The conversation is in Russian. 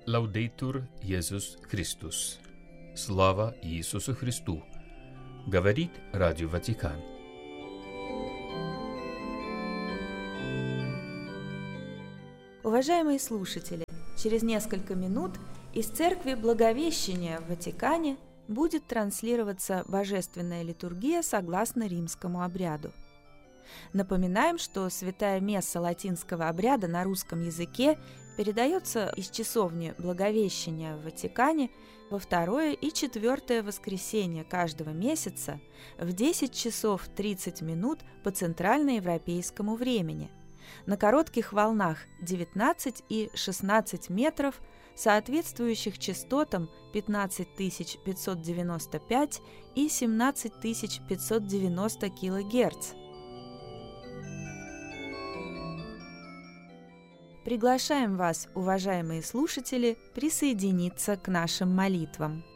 Лаудейтур Иисус Христос. Слава Иисусу Христу! Говорит Радио Ватикан. Уважаемые слушатели, через несколько минут из Церкви Благовещения в Ватикане будет транслироваться божественная литургия согласно римскому обряду. Напоминаем, что святая месса латинского обряда на русском языке передается из часовни Благовещения в Ватикане во второе и четвертое воскресенье каждого месяца в 10 часов 30 минут по центральноевропейскому времени, на коротких волнах 19 и 16 метров, соответствующих частотам 15595 и 17590 кГц. Приглашаем вас, уважаемые слушатели, присоединиться к нашим молитвам.